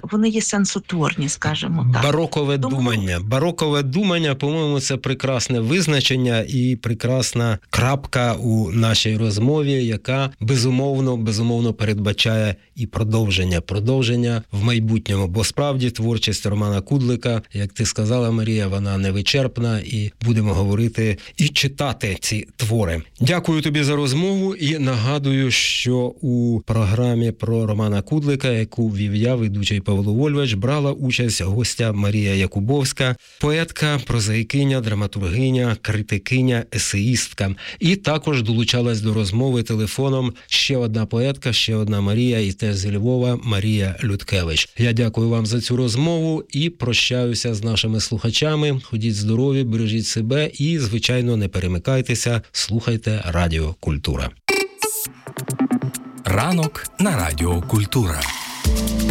вони є сенсотворні, скажімо так. Барокове думання, по-моєму, це прекрасне визначення і прекрасна крапка у нашій розмові, яка безумовно передбачає і продовження в майбутньому. Бо справді творчість Романа Кудлика, як ти сказала, Марія, вона невичерпна, і будемо говорити і читати ці твори. Дякую тобі за розмову і нагадую, що у програмі про Романа Кудлика, яку вів я, ведучий Павло Вольвач, брала участь гостя Марія Якубовська, поетка, прозаїкиня, драматургиня, критикиня, есеїстка. І також долучалась до розмови телефоном ще одна поетка, ще одна Марія, і теж зі Львова, Марія Людкевич. Я дякую вам за цю розмову і прощаюся з нашими слухачами. Ходіть здорові, бережіть себе і, звичайно, не перемикайтеся, слухайте Радіо Культура. Ранок на Радіо Культура.